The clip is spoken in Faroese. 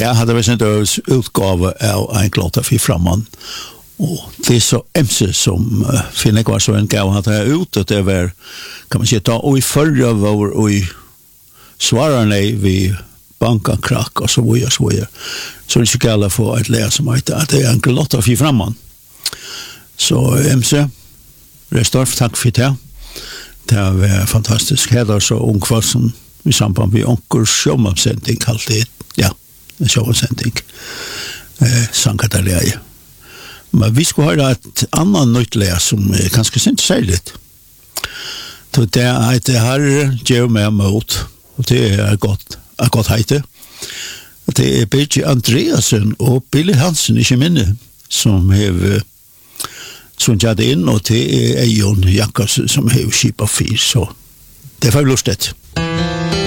Ja, hade vi sen utgave av en klotta för framman. Och det är så MC som finner kvar så en gav att ha ut att det var kan man säga och i förra var och i svararna vi bankakrack och så vidare så vidare. Så det ska alla få ett läs som att det är en klotta för framman. Så MC Restorf, tack för det. Det var fantastiskt. Här är så ung kvar som i samband med onkel showmapsändning alltid. Ja, en showmapsändning. Sankatalia. Men vi skulle ha ett annat nytt som kanske inte säger lite. Så det är att det här ger mig emot. Och det är gott hejte. Det är Birgit Andreasen och Billy Hansen, inte minne, som har sunget in, och det är Jon Jakobsen som har skipat fyr. Så det var lustigt.